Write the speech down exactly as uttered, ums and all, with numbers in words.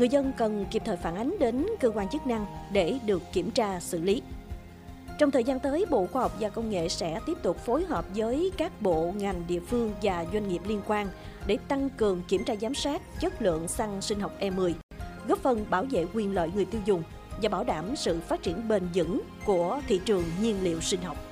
người dân cần kịp thời phản ánh đến cơ quan chức năng để được kiểm tra xử lý. Trong thời gian tới, Bộ Khoa học và Công nghệ sẽ tiếp tục phối hợp với các bộ, ngành, địa phương và doanh nghiệp liên quan để tăng cường kiểm tra giám sát chất lượng xăng sinh học E mười, góp phần bảo vệ quyền lợi người tiêu dùng và bảo đảm sự phát triển bền vững của thị trường nhiên liệu sinh học.